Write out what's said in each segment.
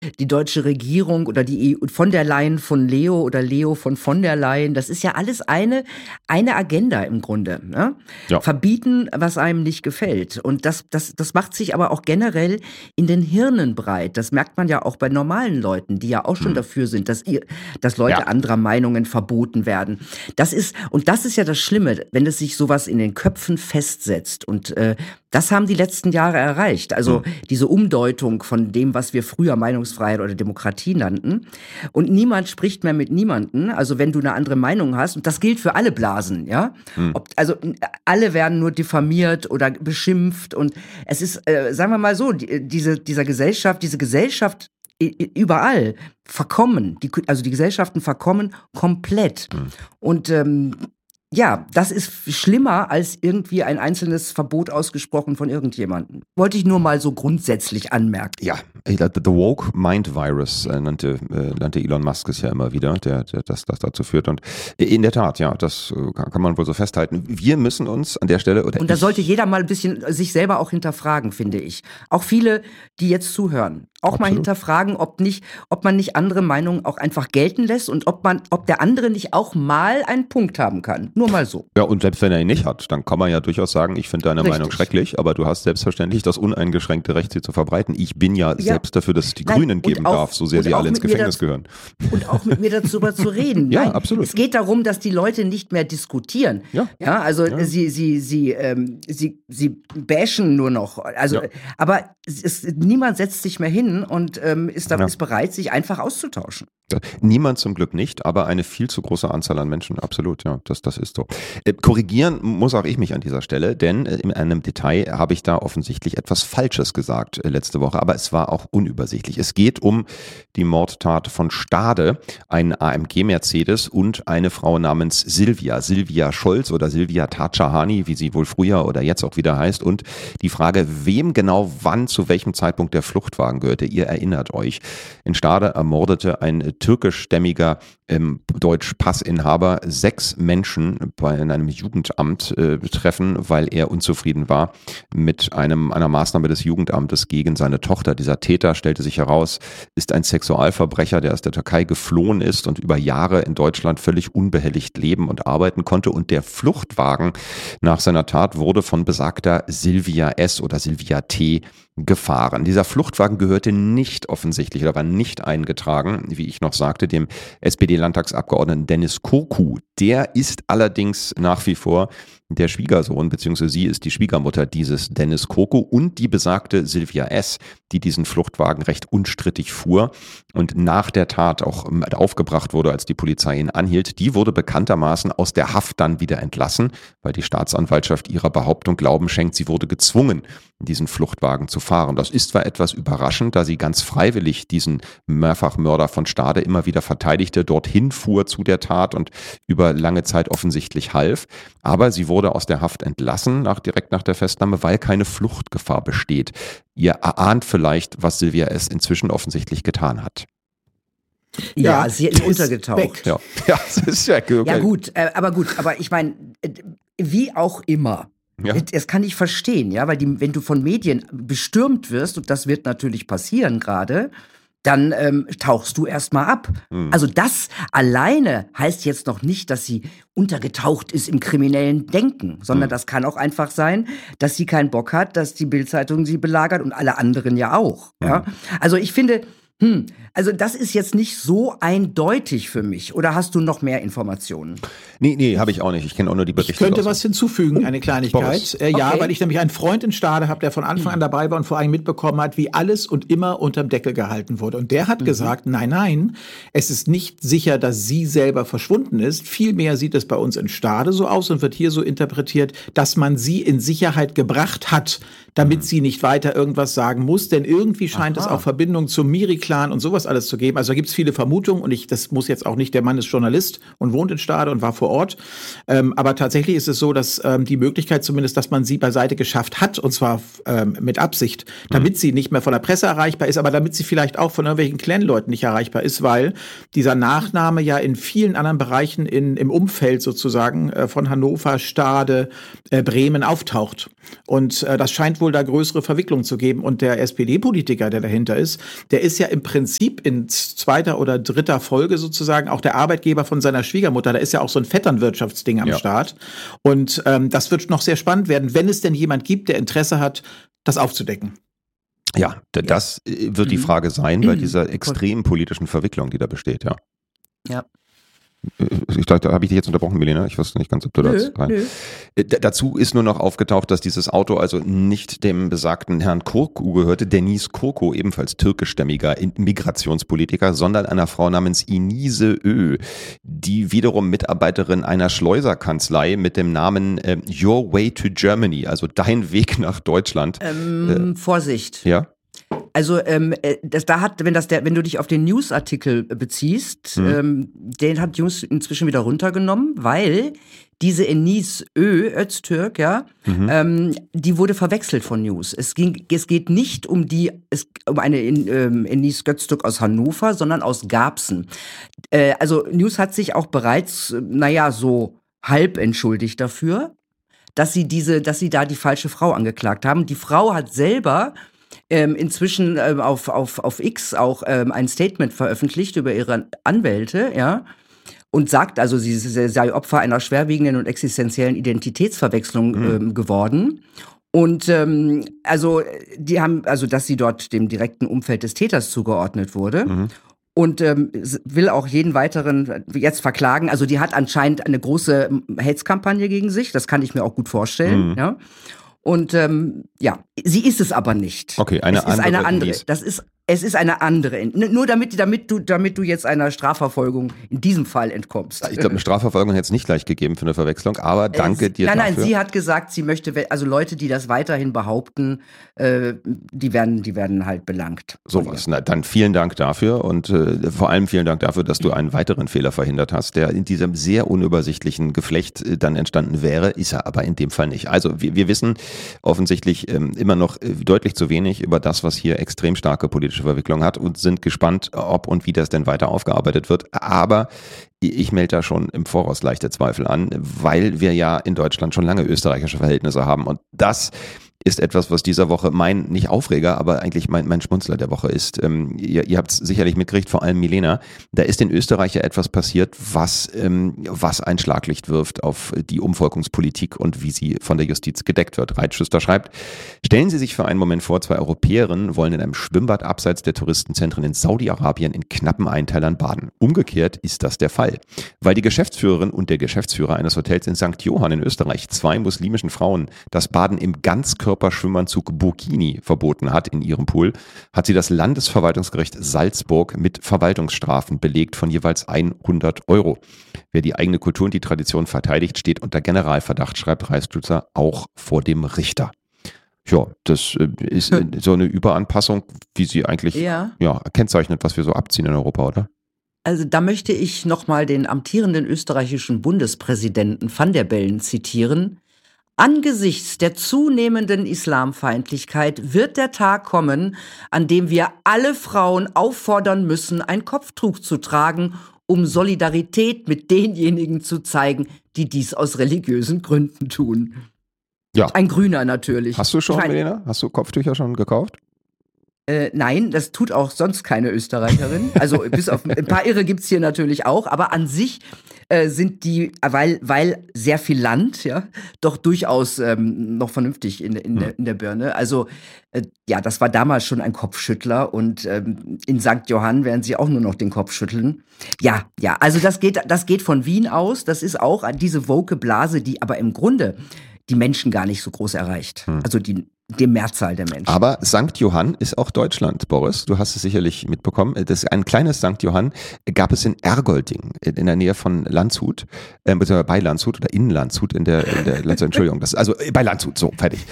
die deutsche Regierung oder die EU, von der Leyen von Leo oder Leo von der Leyen, das ist ja alles eine Agenda im Grunde. Ne? Ja. Verbieten, was einem nicht gefällt. Und das macht sich aber auch generell in den Hirnen breit. Das merkt man ja auch bei normalen Leuten, die ja auch schon dafür sind, dass Leute anderer Meinungen verboten werden. Das ist ja das Schlimme, wenn es sich sowas in den Köpfen festsetzt. Und das haben die letzten Jahre erreicht. Also diese Umdeutung von dem, was wir früher Meinungsfreiheit oder Demokratie nannten. Und niemand spricht mehr mit niemandem. Also wenn du eine andere Meinung hast, und das gilt für alle Blasen, ja. Also alle werden nur diffamiert oder beschimpft. Und es ist, sagen wir mal so, diese Gesellschaft überall verkommen. Die Gesellschaften verkommen komplett. Und ja, das ist schlimmer als irgendwie ein einzelnes Verbot ausgesprochen von irgendjemandem. Wollte ich nur mal so grundsätzlich anmerken. Ja, the woke mind virus nannte Elon Musk es ja immer wieder, der das dazu führt. Und in der Tat, ja, das kann man wohl so festhalten. Wir müssen uns an der Stelle... Und da sollte jeder mal ein bisschen sich selber auch hinterfragen, finde ich. Auch viele, die jetzt zuhören. Auch mal hinterfragen, ob man nicht andere Meinungen auch einfach gelten lässt und ob der andere nicht auch mal einen Punkt haben kann. Nur mal so. Ja, und selbst wenn er ihn nicht hat, dann kann man ja durchaus sagen, ich finde deine Meinung schrecklich, aber du hast selbstverständlich das uneingeschränkte Recht, sie zu verbreiten. Ich bin ja selbst dafür, dass es die Grünen geben darf, so sehr sie alle ins Gefängnis gehören. Und auch mit mir darüber zu reden. Ja, Nein, absolut. Es geht darum, dass die Leute nicht mehr diskutieren. Sie bashen nur noch. Also, aber niemand setzt sich mehr hin und ist bereit, sich einfach auszutauschen. Niemand zum Glück nicht, aber eine viel zu große Anzahl an Menschen, absolut, ja, das ist so. Korrigieren muss auch ich mich an dieser Stelle, denn in einem Detail habe ich da offensichtlich etwas Falsches gesagt letzte Woche, aber es war auch unübersichtlich. Es geht um die Mordtat von Stade, ein AMG-Mercedes und eine Frau namens Silvia Scholz oder Silvia Tadschahani, wie sie wohl früher oder jetzt auch wieder heißt, und die Frage, wem genau wann zu welchem Zeitpunkt der Fluchtwagen gehörte. Ihr erinnert euch, in Stade ermordete ein türkischstämmiger Deutsch-Passinhaber 6 Menschen bei einem Jugendamt treffen, weil er unzufrieden war mit einer Maßnahme des Jugendamtes gegen seine Tochter. Dieser Täter, stellte sich heraus, ist ein Sexualverbrecher, der aus der Türkei geflohen ist und über Jahre in Deutschland völlig unbehelligt leben und arbeiten konnte. Und der Fluchtwagen nach seiner Tat wurde von besagter Silvia S. oder Silvia T. gefahren. Dieser Fluchtwagen gehörte nicht offensichtlich oder war nicht eingetragen, wie ich noch sagte, dem SPD-Landtagsabgeordneten Dennis Kurku. Der ist allerdings nach wie vor der Schwiegersohn, beziehungsweise sie ist die Schwiegermutter dieses Dennis Kurku und die besagte Silvia S., die diesen Fluchtwagen recht unstrittig fuhr und nach der Tat auch aufgebracht wurde, als die Polizei ihn anhielt. Die wurde bekanntermaßen aus der Haft dann wieder entlassen, weil die Staatsanwaltschaft ihrer Behauptung Glauben schenkt, sie wurde gezwungen, diesen Fluchtwagen zu fahren. Das ist zwar etwas überraschend, da sie ganz freiwillig diesen Mehrfachmörder von Stade immer wieder verteidigte, dorthin fuhr zu der Tat und über lange Zeit offensichtlich half, aber sie wurde aus der Haft entlassen, direkt nach der Festnahme, weil keine Fluchtgefahr besteht. Ihr erahnt vielleicht, was Silvia S. inzwischen offensichtlich getan hat. Ja, sie ist untergetaucht. Ja, es ist weg. Okay. Ja gut, aber ich meine, wie auch immer. Ja. Das kann ich verstehen, ja, weil wenn du von Medien bestürmt wirst, und das wird natürlich passieren gerade, dann tauchst du erstmal ab. Also das alleine heißt jetzt noch nicht, dass sie untergetaucht ist im kriminellen Denken, sondern das kann auch einfach sein, dass sie keinen Bock hat, dass die Bild-Zeitung sie belagert und alle anderen ja auch. Ja? Also ich finde, also das ist jetzt nicht so eindeutig für mich. Oder hast du noch mehr Informationen? Nee, habe ich auch nicht. Ich kenne auch nur die Berichte. Ich könnte was hinzufügen, eine Kleinigkeit. Ja, weil ich nämlich einen Freund in Stade habe, der von Anfang an dabei war und vor allem mitbekommen hat, wie alles und immer unterm Deckel gehalten wurde. Und der hat gesagt, nein, es ist nicht sicher, dass sie selber verschwunden ist. Vielmehr sieht es bei uns in Stade so aus und wird hier so interpretiert, dass man sie in Sicherheit gebracht hat, damit sie nicht weiter irgendwas sagen muss. Denn irgendwie scheint es auch Verbindungen zum Miri-Clan und sowas alles zu geben. Also da gibt es viele Vermutungen und das muss jetzt auch nicht, der Mann ist Journalist und wohnt in Stade und war vor Ort. Aber tatsächlich ist es so, dass die Möglichkeit zumindest, dass man sie beiseite geschafft hat, und zwar mit Absicht, damit sie nicht mehr von der Presse erreichbar ist, aber damit sie vielleicht auch von irgendwelchen Clan-Leuten nicht erreichbar ist, weil dieser Nachname ja in vielen anderen Bereichen im Umfeld sozusagen von Hannover, Stade, Bremen auftaucht. Und das scheint wohl da größere Verwicklungen zu geben. Und der SPD-Politiker, der dahinter ist, der ist ja im Prinzip in 2. oder 3. Folge sozusagen auch der Arbeitgeber von seiner Schwiegermutter. Da ist ja auch so ein Vetternwirtschaftsding am Start. Und das wird noch sehr spannend werden, wenn es denn jemand gibt, der Interesse hat, das aufzudecken. Ja, das wird die Frage sein bei dieser extremen politischen Verwicklung, die da besteht, ja. Ja. Ich dachte, habe ich dich jetzt unterbrochen, Milena? Ich wusste nicht ganz, ob du das rein. Dazu ist nur noch aufgetaucht, dass dieses Auto also nicht dem besagten Herrn Korku gehörte, Deniz Korku, ebenfalls türkischstämmiger Migrationspolitiker, sondern einer Frau namens Inise Ö, die wiederum Mitarbeiterin einer Schleuserkanzlei mit dem Namen Your Way to Germany, also dein Weg nach Deutschland. Vorsicht. Ja. Also wenn du dich auf den Newsartikel beziehst, den hat News inzwischen wieder runtergenommen, weil diese Enis Öztürk, die wurde verwechselt von News. Es geht nicht um eine Enis Öztürk aus Hannover, sondern aus Garbsen. Also News hat sich auch bereits, so halb entschuldigt dafür, dass sie da die falsche Frau angeklagt haben. Die Frau hat selber inzwischen auf X auch ein Statement veröffentlicht über ihre Anwälte, ja, und sagt also, sie sei Opfer einer schwerwiegenden und existenziellen Identitätsverwechslung geworden. Und dass sie dort dem direkten Umfeld des Täters zugeordnet wurde. Und will auch jeden weiteren jetzt verklagen. Also die hat anscheinend eine große Hetzkampagne gegen sich, das kann ich mir auch gut vorstellen, ja. Und sie ist es aber nicht. Okay, es ist eine andere. Es ist eine andere. Nur damit du jetzt einer Strafverfolgung in diesem Fall entkommst. Ich glaube, eine Strafverfolgung hätte es nicht gleich gegeben für eine Verwechslung, aber danke dir dafür. Nein, sie hat gesagt, sie möchte, also Leute, die das weiterhin behaupten, die werden halt belangt. Sowas. Na, dann vielen Dank dafür und vor allem vielen Dank dafür, dass du einen weiteren Fehler verhindert hast, der in diesem sehr unübersichtlichen Geflecht dann entstanden wäre, ist er aber in dem Fall nicht. Also wir wissen offensichtlich immer noch deutlich zu wenig über das, was hier extrem starke politische Verwicklung hat und sind gespannt, ob und wie das denn weiter aufgearbeitet wird. Aber ich melde da schon im Voraus leichte Zweifel an, weil wir ja in Deutschland schon lange österreichische Verhältnisse haben. Und das ist etwas, was dieser Woche nicht Aufreger, aber eigentlich mein Schmunzler der Woche ist. Ihr habt es sicherlich mitgekriegt, vor allem Milena, da ist in Österreich ja etwas passiert, was ein Schlaglicht wirft auf die Umvolkungspolitik und wie sie von der Justiz gedeckt wird. Reitschüster schreibt, stellen Sie sich für einen Moment vor, 2 Europäerinnen wollen in einem Schwimmbad abseits der Touristenzentren in Saudi-Arabien in knappen Einteilern baden. Umgekehrt ist das der Fall. Weil die Geschäftsführerin und der Geschäftsführer eines Hotels in St. Johann in Österreich 2 muslimischen Frauen das Baden im Ganzkörperschwimmanzug Burkini verboten hat in ihrem Pool, hat sie das Landesverwaltungsgericht Salzburg mit Verwaltungsstrafen belegt von jeweils 100 €. Wer die eigene Kultur und die Tradition verteidigt, steht unter Generalverdacht, schreibt Reitschüster, auch vor dem Richter. Ja, das ist so eine Überanpassung, wie sie eigentlich kennzeichnet, was wir so abziehen in Europa, oder? Also da möchte ich nochmal den amtierenden österreichischen Bundespräsidenten Van der Bellen zitieren. Angesichts der zunehmenden Islamfeindlichkeit wird der Tag kommen, an dem wir alle Frauen auffordern müssen, ein Kopftuch zu tragen, um Solidarität mit denjenigen zu zeigen, die dies aus religiösen Gründen tun. Ja. Ein Grüner natürlich. Hast du schon, Milena? Hast du Kopftücher schon gekauft? Nein, das tut auch sonst keine Österreicherin. Also bis auf ein paar Irre gibt's hier natürlich auch, aber an sich sind die, weil sehr viel Land, ja, doch durchaus noch vernünftig in der Birne. Also das war damals schon ein Kopfschüttler und in St. Johann werden sie auch nur noch den Kopf schütteln. Ja, also das geht von Wien aus. Das ist auch diese woke Blase, die aber im Grunde die Menschen gar nicht so groß erreicht. Also die Mehrzahl der Menschen. Aber St. Johann ist auch Deutschland, Boris. Du hast es sicherlich mitbekommen. Ein kleines St. Johann gab es in Ergolding, in der Nähe von Landshut, beziehungsweise bei Landshut oder in Landshut, in der Entschuldigung, also bei Landshut, so, fertig.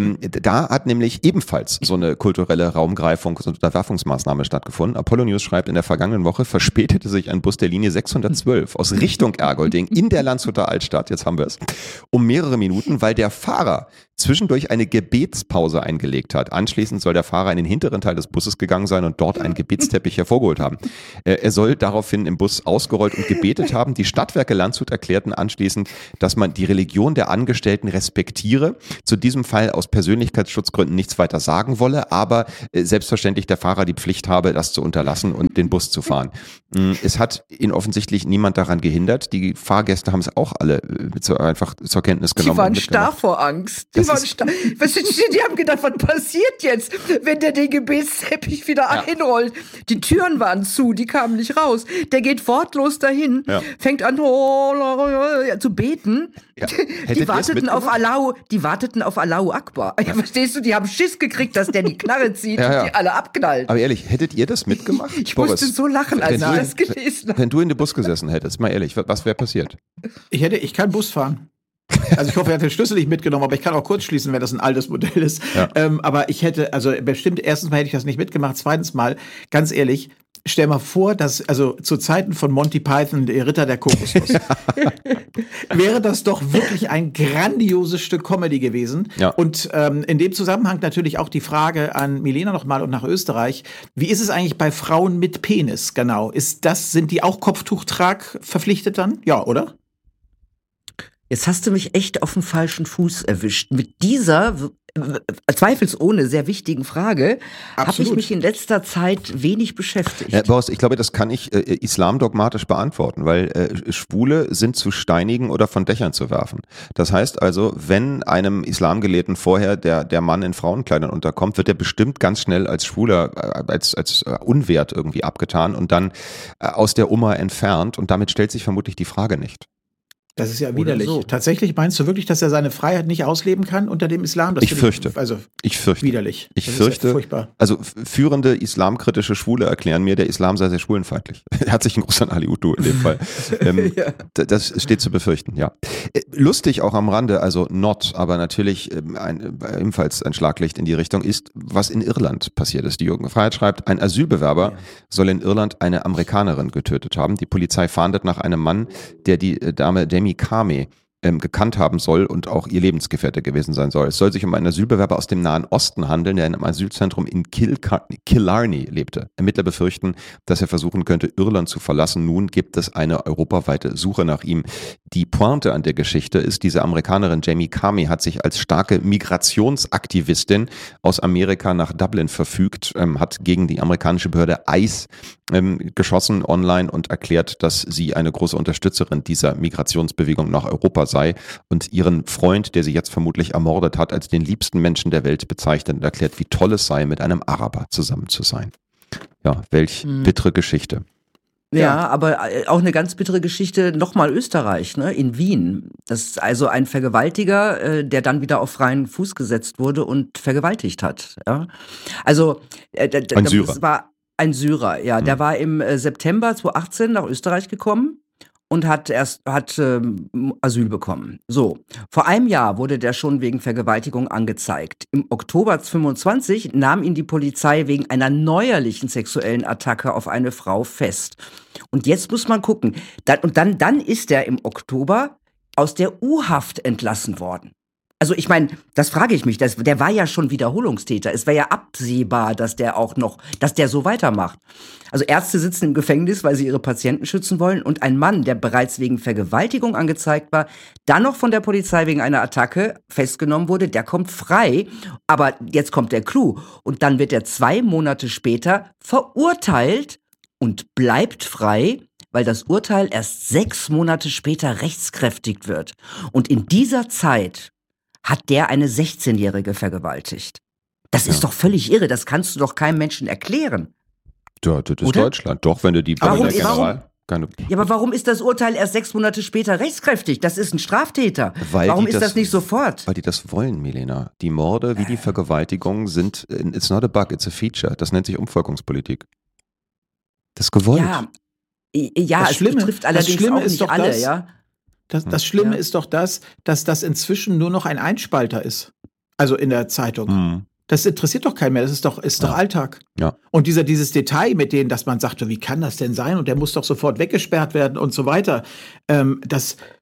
Da hat nämlich ebenfalls so eine kulturelle Raumgreifung, so eine Unterwerfungsmaßnahme stattgefunden. Apollo News schreibt, in der vergangenen Woche verspätete sich ein Bus der Linie 612 aus Richtung Ergolding in der Landshuter Altstadt, jetzt haben wir es, um mehrere Minuten, weil der Fahrer zwischendurch eine Gebetspredigt Trinkpause eingelegt hat. Anschließend soll der Fahrer in den hinteren Teil des Busses gegangen sein und dort einen Gebetsteppich hervorgeholt haben. Er soll daraufhin im Bus ausgerollt und gebetet haben. Die Stadtwerke Landshut erklärten anschließend, dass man die Religion der Angestellten respektiere, zu diesem Fall aus Persönlichkeitsschutzgründen nichts weiter sagen wolle, aber selbstverständlich der Fahrer die Pflicht habe, das zu unterlassen und den Bus zu fahren. Es hat ihn offensichtlich niemand daran gehindert. Die Fahrgäste haben es auch alle einfach zur Kenntnis genommen. Die waren starr vor Angst. Die haben gedacht, was passiert jetzt, wenn der den Gebetsteppich wieder einrollt? Die Türen waren zu, die kamen nicht raus. Der geht wortlos dahin, fängt an zu beten. Ja. Die warteten auf Allahu Akbar. Ja. Verstehst du, die haben Schiss gekriegt, dass der die Knarre zieht und die alle abknallt. Aber ehrlich, hättet ihr das mitgemacht? Ich musste so lachen, als ich das gelesen habe. Wenn du in den Bus gesessen hättest, mal ehrlich, was wäre passiert? Ich kann Bus fahren. Also ich hoffe, er hat den Schlüssel nicht mitgenommen, aber ich kann auch kurz schließen, wenn das ein altes Modell ist. Ja. Aber ich hätte, also bestimmt, erstens mal hätte ich das nicht mitgemacht, zweitens mal, ganz ehrlich, stell mal vor, dass, also zu Zeiten von Monty Python, der Ritter der Kokosnuss, wäre das doch wirklich ein grandioses Stück Comedy gewesen. Ja. Und in dem Zusammenhang natürlich auch die Frage an Milena nochmal und nach Österreich. Wie ist es eigentlich bei Frauen mit Penis, genau? Sind die auch Kopftuchtrag verpflichtet dann? Ja, oder? Jetzt hast du mich echt auf dem falschen Fuß erwischt. Mit dieser zweifelsohne sehr wichtigen Frage habe ich mich in letzter Zeit wenig beschäftigt. Ja, Boris, ich glaube, das kann ich islamdogmatisch beantworten, weil Schwule sind zu steinigen oder von Dächern zu werfen. Das heißt also, wenn einem Islamgelehrten vorher der Mann in Frauenkleidern unterkommt, wird er bestimmt ganz schnell als Schwuler, als unwert irgendwie abgetan und dann aus der Umma entfernt und damit stellt sich vermutlich die Frage nicht. Das ist ja widerlich. So. Tatsächlich meinst du wirklich, dass er seine Freiheit nicht ausleben kann unter dem Islam? Ich fürchte. Ich fürchte. Widerlich. Ich fürchte. Ja furchtbar. Also führende islamkritische Schwule erklären mir, der Islam sei sehr schwulenfeindlich. Herzlichen Gruß an Ali Udo in dem Fall. Ja. Das steht zu befürchten, ja. Lustig auch am Rande, also aber natürlich ebenfalls ein Schlaglicht in die Richtung ist, was in Irland passiert ist. Die Jürgen Freiheit schreibt, ein Asylbewerber soll in Irland eine Amerikanerin getötet haben. Die Polizei fahndet nach einem Mann, der die Dame Jamie Kame gekannt haben soll und auch ihr Lebensgefährte gewesen sein soll. Es soll sich um einen Asylbewerber aus dem Nahen Osten handeln, der in einem Asylzentrum in Killarney lebte. Ermittler befürchten, dass er versuchen könnte, Irland zu verlassen. Nun gibt es eine europaweite Suche nach ihm. Die Pointe an der Geschichte ist, diese Amerikanerin Jamie Kame hat sich als starke Migrationsaktivistin aus Amerika nach Dublin verfügt, hat gegen die amerikanische Behörde ICE geschossen online und erklärt, dass sie eine große Unterstützerin dieser Migrationsbewegung nach Europa sei und ihren Freund, der sie jetzt vermutlich ermordet hat, als den liebsten Menschen der Welt bezeichnet und erklärt, wie toll es sei, mit einem Araber zusammen zu sein. Ja, welch bittere Geschichte. Ja, aber auch eine ganz bittere Geschichte, nochmal Österreich, ne, in Wien. Das ist also ein Vergewaltiger, der dann wieder auf freien Fuß gesetzt wurde und vergewaltigt hat. Ja? Also, ein Syrer. Das war ein Syrer, ja. Der war im September 2018 nach Österreich gekommen und hat Asyl bekommen. So, vor einem Jahr wurde der schon wegen Vergewaltigung angezeigt. Im Oktober 2025 nahm ihn die Polizei wegen einer neuerlichen sexuellen Attacke auf eine Frau fest. Und jetzt muss man gucken. Dann ist er im Oktober aus der U-Haft entlassen worden. Also ich meine, das frage ich mich, der war ja schon Wiederholungstäter. Es wäre ja absehbar, dass der so weitermacht. Also Ärzte sitzen im Gefängnis, weil sie ihre Patienten schützen wollen. Und ein Mann, der bereits wegen Vergewaltigung angezeigt war, dann noch von der Polizei wegen einer Attacke festgenommen wurde, der kommt frei. Aber jetzt kommt der Clou. Und dann wird er 2 Monate später verurteilt und bleibt frei, weil das Urteil erst 6 Monate später rechtskräftig wird. Und in dieser Zeit hat der eine 16-Jährige vergewaltigt. Das ist doch völlig irre, das kannst du doch keinem Menschen erklären. Ja, das ist oder? Deutschland. Doch, wenn du die aber warum ist das Urteil erst 6 Monate später rechtskräftig? Das ist ein Straftäter. Warum ist das nicht sofort? Weil die das wollen, Milena. Die Morde wie die Vergewaltigungen sind, it's not a bug, it's a feature. Das nennt sich Umvolkungspolitik. Das ist gewollt. Ja, es betrifft allerdings auch nicht alle, ja. Das Schlimme ist doch dass das inzwischen nur noch ein Einspalter ist. Also in der Zeitung. Das interessiert doch keinen mehr. Das ist doch Alltag. Ja. Und dieses Detail mit denen, dass man sagt, wie kann das denn sein? Und der muss doch sofort weggesperrt werden und so weiter.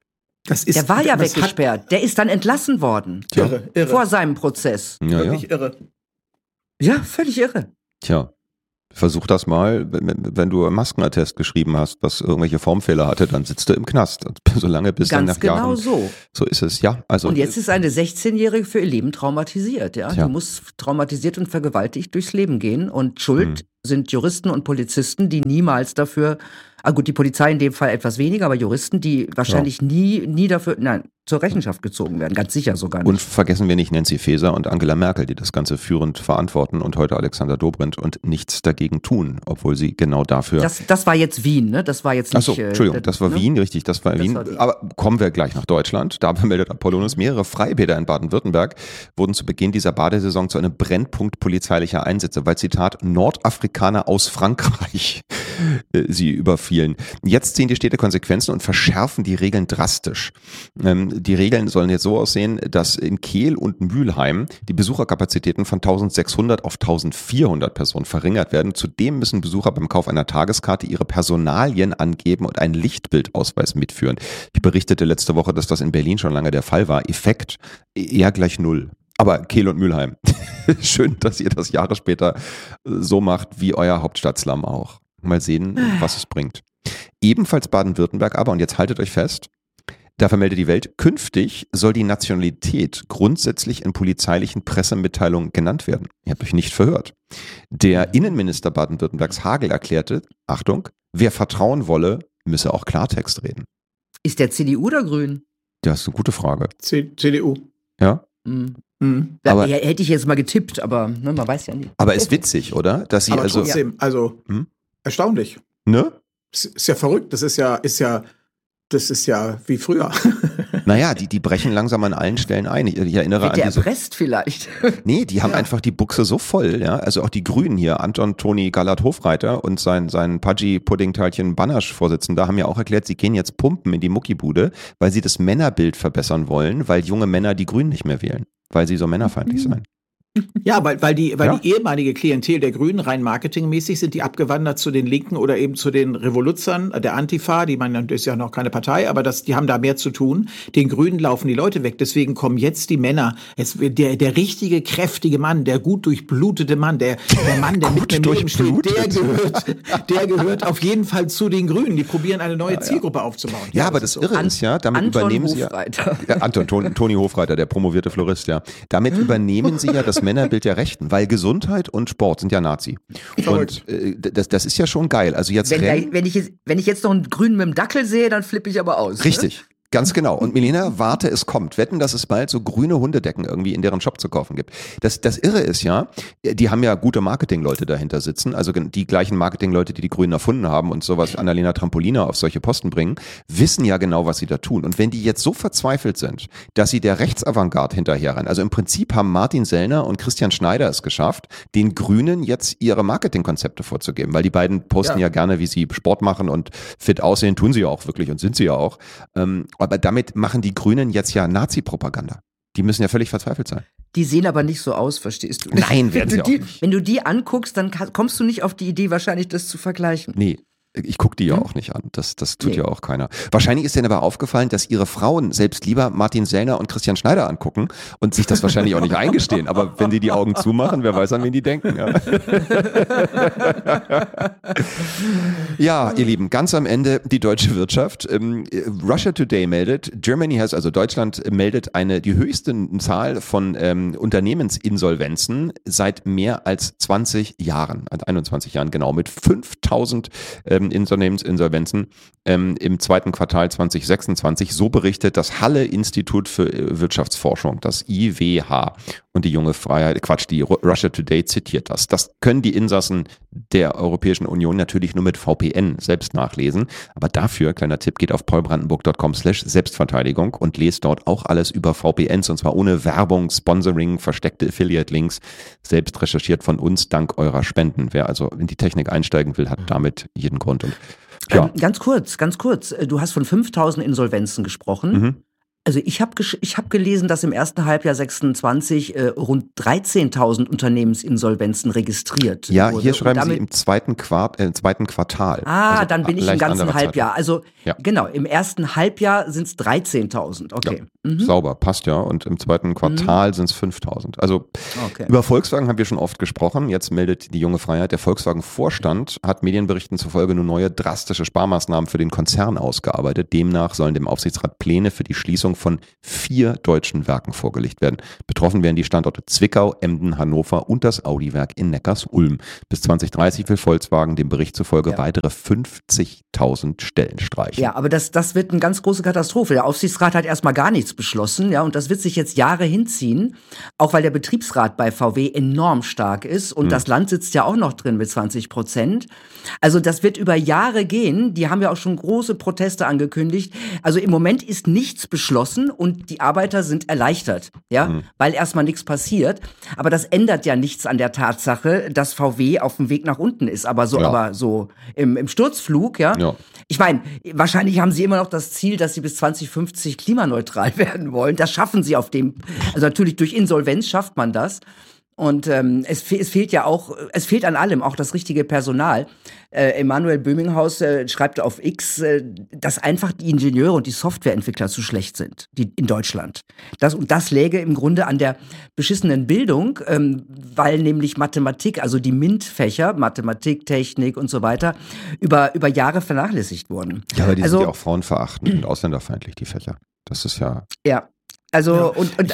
Der war ja weggesperrt. Der ist dann entlassen worden. Irre. Vor seinem Prozess. Ja, Wirklich irre. Ja, völlig irre. Tja. Versuch das mal, wenn du einen Maskenattest geschrieben hast, was irgendwelche Formfehler hatte, dann sitzt du im Knast. Solange bis dann nach Jahren. Ganz genau so. So ist es, ja. Also, und jetzt ist eine 16-Jährige für ihr Leben traumatisiert. Ja? Tja. Die muss traumatisiert und vergewaltigt durchs Leben gehen. Und schuld sind Juristen und Polizisten, die niemals dafür, gut, die Polizei in dem Fall etwas weniger, aber Juristen, die wahrscheinlich nie dafür, zur Rechenschaft gezogen werden. Ganz sicher sogar nicht. Und vergessen wir nicht Nancy Faeser und Angela Merkel, die das Ganze führend verantworten und heute Alexander Dobrindt und nichts dagegen tun, obwohl sie genau dafür... Das war jetzt Wien, ne? Das war jetzt nicht... Achso, Entschuldigung, das war Wien, richtig, das war Wien. Aber kommen wir gleich nach Deutschland. Da meldet Apollonius, mehrere Freibäder in Baden-Württemberg wurden zu Beginn dieser Badesaison zu einem Brennpunkt polizeilicher Einsätze, weil, Zitat, Nordafrikaner aus Frankreich sie überfielen. Jetzt ziehen die Städte Konsequenzen und verschärfen die Regeln drastisch. Die Regeln sollen jetzt so aussehen, dass in Kehl und Mülheim die Besucherkapazitäten von 1600 auf 1400 Personen verringert werden. Zudem müssen Besucher beim Kauf einer Tageskarte ihre Personalien angeben und einen Lichtbildausweis mitführen. Ich berichtete letzte Woche, dass das in Berlin schon lange der Fall war. Effekt eher gleich 0. Aber Kehl und Mülheim, schön, dass ihr das Jahre später so macht wie euer Hauptstadtslum auch. Mal sehen, was es bringt. Ebenfalls Baden-Württemberg aber, und jetzt haltet euch fest, da vermeldet die Welt, künftig soll die Nationalität grundsätzlich in polizeilichen Pressemitteilungen genannt werden. Ihr habt euch nicht verhört. Der Innenminister Baden-Württembergs Hagel erklärte, Achtung, wer vertrauen wolle, müsse auch Klartext reden. Ist der CDU oder Grün? Das ist eine gute Frage. CDU. Ja? Aber hätte ich jetzt mal getippt, aber man weiß ja nicht. Aber ist witzig, oder? Dass sie aber trotzdem, erstaunlich. Ne? Ist ja verrückt. Das ist ja wie früher. Naja, die brechen langsam an allen Stellen ein. Ich erinnere Wird an diese... erpresst vielleicht? Nee, die haben einfach die Buchse so voll, ja. Also auch die Grünen hier, Anton Toni Gallert-Hofreiter und sein Pudgy-Puddingteilchen Banasch-Vorsitzender haben ja auch erklärt, sie gehen jetzt pumpen in die Muckibude, weil sie das Männerbild verbessern wollen, weil junge Männer die Grünen nicht mehr wählen, weil sie so männerfeindlich seien. Ja, weil die ehemalige Klientel der Grünen rein marketingmäßig sind die abgewandert zu den Linken oder eben zu den Revoluzern, der Antifa, das ist ja noch keine Partei, aber die haben da mehr zu tun. Den Grünen laufen die Leute weg, deswegen kommen jetzt die Männer. Der richtige, kräftige Mann, der gut durchblutete Mann, der Mann, der mit dem Leben steht, der gehört auf jeden Fall zu den Grünen. Die probieren eine neue Zielgruppe aufzubauen. Ja, aber das Irre ist ja, damit Anton übernehmen sie Toni Hofreiter, der promovierte Florist, ja. Damit übernehmen sie ja das Männerbild der Rechten, weil Gesundheit und Sport sind ja Nazi. Und das ist ja schon geil. Also jetzt wenn ich jetzt noch einen Grünen mit dem Dackel sehe, dann flippe ich aber aus. Richtig. Ne? Ganz genau. Und Milena, warte, es kommt. Wetten, dass es bald so grüne Hundedecken irgendwie in deren Shop zu kaufen gibt. Das Irre ist ja, die haben ja gute Marketingleute dahinter sitzen, also die gleichen Marketingleute, die die Grünen erfunden haben und sowas Annalena Trampolina auf solche Posten bringen, wissen ja genau, was sie da tun. Und wenn die jetzt so verzweifelt sind, dass sie der Rechtsavantgarde hinterherrennen, also im Prinzip haben Martin Sellner und Christian Schneider es geschafft, den Grünen jetzt ihre Marketingkonzepte vorzugeben, weil die beiden posten ja gerne, wie sie Sport machen und fit aussehen, tun sie ja auch wirklich und sind sie ja auch. Aber damit machen die Grünen jetzt ja Nazi-Propaganda. Die müssen ja völlig verzweifelt sein. Die sehen aber nicht so aus, verstehst du? Nein, werden sie auch nicht. Wenn du die anguckst, dann kommst du nicht auf die Idee, wahrscheinlich das zu vergleichen. Nee. Ich gucke die ja auch nicht an. Das tut ja auch keiner. Wahrscheinlich ist denen aber aufgefallen, dass ihre Frauen selbst lieber Martin Sellner und Christian Schneider angucken und sich das wahrscheinlich auch nicht eingestehen. Aber wenn die Augen zumachen, wer weiß, an wen die denken. Ja. Ja, ihr Lieben, ganz am Ende die deutsche Wirtschaft. Russia Today meldet, Deutschland meldet die höchste Zahl von Unternehmensinsolvenzen seit mehr als 20 Jahren, 21 Jahren genau, mit 5000 Unternehmensinsolvenzen im zweiten Quartal 2026. So berichtet das Halle-Institut für Wirtschaftsforschung, das IWH. Und die die Russia Today zitiert das. Das können die Insassen der Europäischen Union natürlich nur mit VPN selbst nachlesen. Aber dafür, kleiner Tipp, geht auf paulbrandenburg.com/Selbstverteidigung und lest dort auch alles über VPNs, und zwar ohne Werbung, Sponsoring, versteckte Affiliate-Links, selbst recherchiert von uns dank eurer Spenden. Wer also in die Technik einsteigen will, hat damit jeden Grund. Und, ja. Ganz kurz. Du hast von 5000 Insolvenzen gesprochen. Also ich hab gelesen, dass im ersten Halbjahr 26 rund 13.000 Unternehmensinsolvenzen registriert Ja, wurde. hier schreiben Sie im zweiten Quartal. Also dann bin ich im ganzen Halbjahr. Also ja. Genau, im ersten Halbjahr sind es 13.000. Okay. Ja, sauber, passt ja. Und im zweiten Quartal sind es 5.000. Also über Volkswagen haben wir schon oft gesprochen. Jetzt meldet die Junge Freiheit, der Volkswagen-Vorstand hat Medienberichten zufolge nun neue drastische Sparmaßnahmen für den Konzern ausgearbeitet. Demnach sollen dem Aufsichtsrat Pläne für die Schließung von 4 deutschen Werken vorgelegt werden. Betroffen werden die Standorte Zwickau, Emden, Hannover und das Audi-Werk in Neckarsulm. Bis 2030 will Volkswagen dem Bericht zufolge weitere 50.000 Stellen streichen. Ja, aber das wird eine ganz große Katastrophe. Der Aufsichtsrat hat erstmal gar nichts beschlossen, ja, und das wird sich jetzt Jahre hinziehen, auch weil der Betriebsrat bei VW enorm stark ist und das Land sitzt ja auch noch drin mit 20%. Also das wird über Jahre gehen. Die haben ja auch schon große Proteste angekündigt. Also im Moment ist nichts beschlossen und die Arbeiter sind erleichtert, ja, weil erstmal nichts passiert. Aber das ändert ja nichts an der Tatsache, dass VW auf dem Weg nach unten ist. Aber so im Sturzflug, ja. Ich meine, wahrscheinlich haben sie immer noch das Ziel, dass sie bis 2050 klimaneutral werden wollen. Das schaffen sie also natürlich durch Insolvenz schafft man das. Und es fehlt ja auch, es fehlt an allem, auch das richtige Personal. Emanuel Böminghaus schreibt auf X, dass einfach die Ingenieure und die Softwareentwickler zu schlecht sind, die in Deutschland. Das läge im Grunde an der beschissenen Bildung, weil nämlich Mathematik, also die MINT-Fächer, Mathematik, Technik und so weiter, über Jahre vernachlässigt wurden. Ja, aber die sind ja auch frauenverachtend und ausländerfeindlich, die Fächer. Das ist ja... Ja, also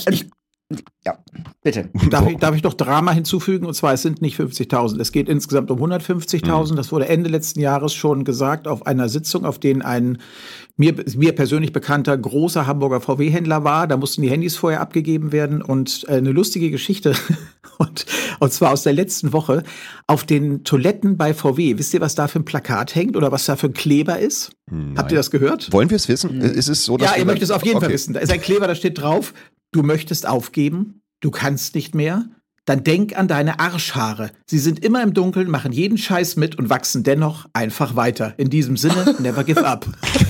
ja, bitte. Darf ich noch Drama hinzufügen? Und zwar, es sind nicht 50.000. Es geht insgesamt um 150.000. Das wurde Ende letzten Jahres schon gesagt auf einer Sitzung, auf denen ein mir persönlich bekannter großer Hamburger VW-Händler war. Da mussten die Handys vorher abgegeben werden. Und eine lustige Geschichte, und zwar aus der letzten Woche, auf den Toiletten bei VW. Wisst ihr, was da für ein Plakat hängt oder was da für ein Kleber ist? Nein. Habt ihr das gehört? Wollen wir es wissen? Ist es so, dass ihr möchtet es auf jeden Fall wissen. Da ist ein Kleber, da steht drauf: Du möchtest aufgeben, du kannst nicht mehr, dann denk an deine Arschhaare. Sie sind immer im Dunkeln, machen jeden Scheiß mit und wachsen dennoch einfach weiter. In diesem Sinne, never give up.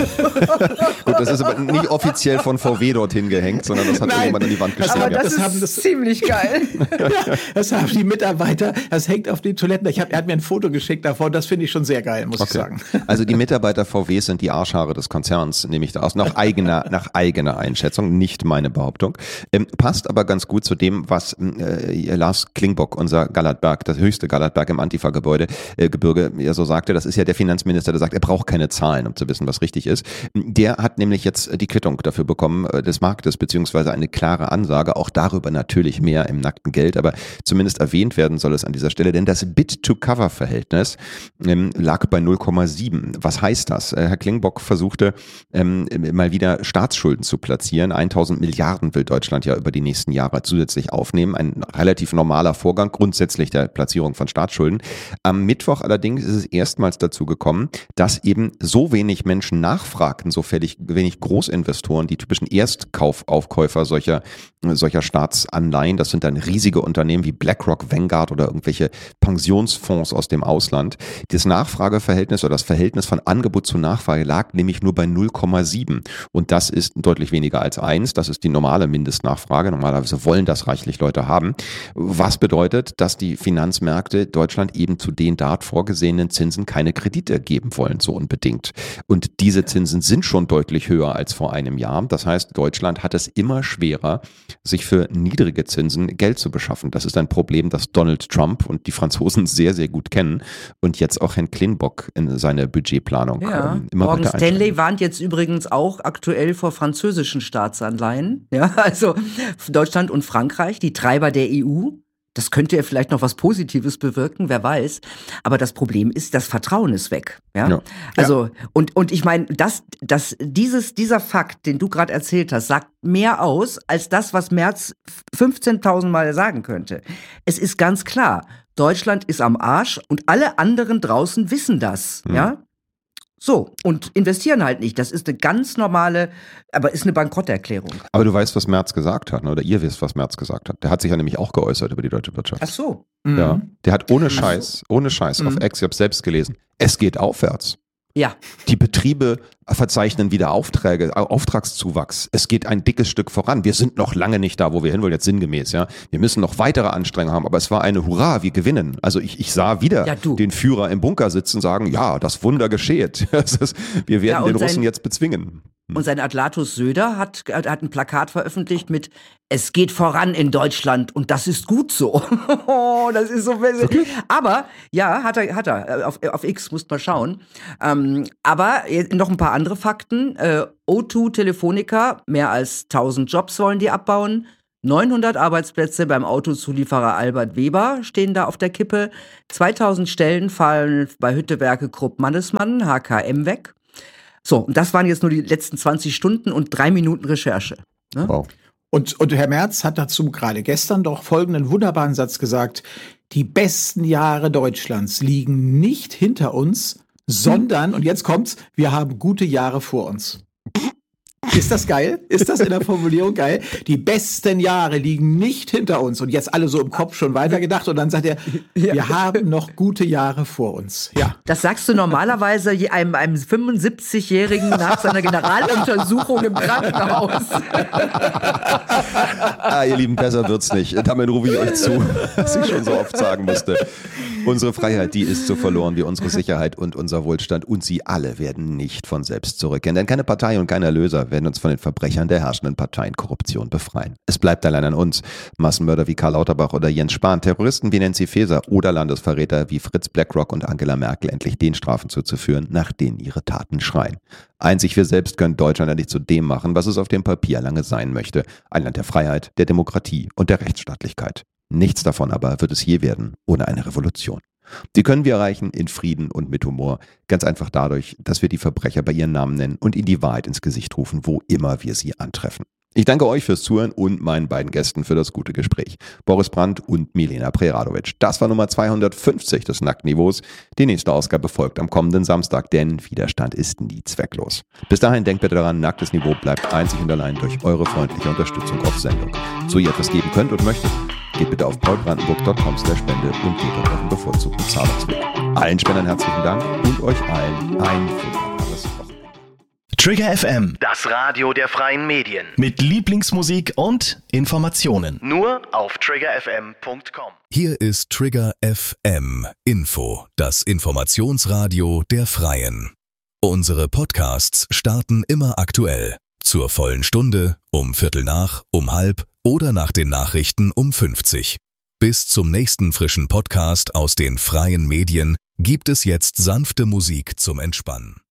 Gut, das ist aber nicht offiziell von VW dorthin gehängt, sondern das hat jemand an die Wand geschrieben. Aber das ist ziemlich geil. Ja, das haben die Mitarbeiter, das hängt auf den Toiletten. Er hat mir ein Foto geschickt davon, das finde ich schon sehr geil, muss ich sagen. Also die Mitarbeiter VW sind die Arschhaare des Konzerns, nehme ich da aus, nach eigener Einschätzung, nicht meine Behauptung. Passt aber ganz gut zu dem, was Lars Klingbock, unser Gallertberg, das höchste Gallertberg im Antifa-Gebirge, ja so sagte, das ist ja der Finanzminister, der sagt, er braucht keine Zahlen, um zu wissen, was richtig ist. Der hat nämlich jetzt die Quittung dafür bekommen des Marktes, beziehungsweise eine klare Ansage, auch darüber natürlich mehr im nackten Geld, aber zumindest erwähnt werden soll es an dieser Stelle, denn das Bid-to-Cover-Verhältnis lag bei 0,7. Was heißt das? Herr Klingbock versuchte mal wieder Staatsschulden zu platzieren. 1.000 Milliarden will Deutschland ja über die nächsten Jahre zusätzlich aufnehmen. Ein relativ normaler Vorgang, grundsätzlich der Platzierung von Staatsschulden. Am Mittwoch allerdings ist es erstmals dazu gekommen, dass eben so wenig Menschen nachfragten, so wenig Großinvestoren, die typischen Erstkaufaufkäufer solcher Staatsanleihen, das sind dann riesige Unternehmen wie BlackRock, Vanguard oder irgendwelche Pensionsfonds aus dem Ausland. Das Nachfrageverhältnis oder das Verhältnis von Angebot zu Nachfrage lag nämlich nur bei 0,7 und das ist deutlich weniger als 1. Das ist die normale Mindestnachfrage. Normalerweise wollen das reichlich Leute haben. Was bedeutet, dass die Finanzmärkte Deutschland eben zu den dort vorgesehenen Zinsen keine Kredite geben wollen, so unbedingt. Und diese Zinsen sind schon deutlich höher als vor einem Jahr. Das heißt, Deutschland hat es immer schwerer, sich für niedrige Zinsen Geld zu beschaffen. Das ist ein Problem, das Donald Trump und die Franzosen sehr, sehr gut kennen und jetzt auch Herrn Klingbock in seine Budgetplanung immer Morgan weiter Stanley warnt jetzt übrigens auch aktuell vor französischen Staatsanleihen. Ja, also Deutschland und Frankreich, die Treiber der EU. Das könnte ja vielleicht noch was Positives bewirken, wer weiß. Aber das Problem ist, das Vertrauen ist weg. Ja? Also, und ich meine, dieser Fakt, den du gerade erzählt hast, sagt mehr aus, als das, was Merz 15.000 Mal sagen könnte. Es ist ganz klar, Deutschland ist am Arsch und alle anderen draußen wissen das. Ja? So, und investieren halt nicht. Das ist eine ganz normale, aber ist eine Bankrotterklärung. Aber du weißt, was Merz gesagt hat, ne? Oder ihr wisst, was Merz gesagt hat. Der hat sich ja nämlich auch geäußert über die deutsche Wirtschaft. Ach so. Ja, der hat ohne Scheiß auf X, ich habe selbst gelesen, es geht aufwärts. Ja. Die Betriebe verzeichnen wieder Aufträge, Auftragszuwachs. Es geht ein dickes Stück voran. Wir sind noch lange nicht da, wo wir hinwollen, jetzt sinngemäß. Ja, wir müssen noch weitere Anstrengungen haben. Aber es war eine Hurra, wir gewinnen. Also ich sah wieder den Führer im Bunker sitzen, sagen, ja, das Wunder gescheht. Wir werden den Russen jetzt bezwingen. Und sein Adlatus Söder hat ein Plakat veröffentlicht mit "Es geht voran in Deutschland und das ist gut so." Das ist so. Okay. Aber ja, hat er. Auf X musst mal schauen. Aber noch ein paar andere Fakten. O2 Telefonica, mehr als 1000 Jobs wollen die abbauen. 900 Arbeitsplätze beim Autozulieferer Albert Weber stehen da auf der Kippe. 2000 Stellen fallen bei Hüttewerke Krupp-Mannesmann, HKM, weg. So, und das waren jetzt nur die letzten 20 Stunden und 3 Minuten Recherche. Ne? Wow. Und Herr Merz hat dazu gerade gestern doch folgenden wunderbaren Satz gesagt: Die besten Jahre Deutschlands liegen nicht hinter uns, sondern, und jetzt kommt's, wir haben gute Jahre vor uns. Ist das geil? Ist das in der Formulierung geil? Die besten Jahre liegen nicht hinter uns. Und jetzt alle so im Kopf schon weitergedacht. Und dann sagt er, wir haben noch gute Jahre vor uns. Ja. Das sagst du normalerweise einem 75-Jährigen nach seiner Generaluntersuchung im Krankenhaus. Ihr Lieben, besser wird's nicht. Damit rufe ich euch zu, was ich schon so oft sagen musste. Unsere Freiheit, die ist so verloren wie unsere Sicherheit und unser Wohlstand. Und sie alle werden nicht von selbst zurückkehren. Denn keine Partei und kein Erlöser werden uns von den Verbrechern der herrschenden Parteienkorruption befreien. Es bleibt allein an uns. Massenmörder wie Karl Lauterbach oder Jens Spahn, Terroristen wie Nancy Faeser oder Landesverräter wie Fritz Blackrock und Angela Merkel endlich den Strafen zuzuführen, nach denen ihre Taten schreien. Einzig wir selbst können Deutschland endlich zu dem machen, was es auf dem Papier lange sein möchte. Ein Land der Freiheit, der Demokratie und der Rechtsstaatlichkeit. Nichts davon aber wird es je werden ohne eine Revolution. Die können wir erreichen in Frieden und mit Humor. Ganz einfach dadurch, dass wir die Verbrecher bei ihren Namen nennen und ihnen die Wahrheit ins Gesicht rufen, wo immer wir sie antreffen. Ich danke euch fürs Zuhören und meinen beiden Gästen für das gute Gespräch. Boris Brandt und Milena Preradovic. Das war Nummer 250 des Nacktniveaus. Die nächste Ausgabe folgt am kommenden Samstag, denn Widerstand ist nie zwecklos. Bis dahin denkt bitte daran, Nacktes Niveau bleibt einzig und allein durch eure freundliche Unterstützung auf Sendung. So ihr etwas geben könnt und möchtet, geht bitte auf paulbrandenburg.com/spende und geht auf euren bevorzugten Zahlungsweg. Allen Spendern herzlichen Dank und euch allen ein wunderbares Wochenende. Trigger FM, das Radio der freien Medien. mit Lieblingsmusik und Informationen. Nur auf triggerfm.com. Hier ist Trigger FM Info, das Informationsradio der Freien. Unsere Podcasts starten immer aktuell. Zur vollen Stunde, um 15:15, um 16:30 oder nach den Nachrichten um 50. Bis zum nächsten frischen Podcast aus den freien Medien gibt es jetzt sanfte Musik zum Entspannen.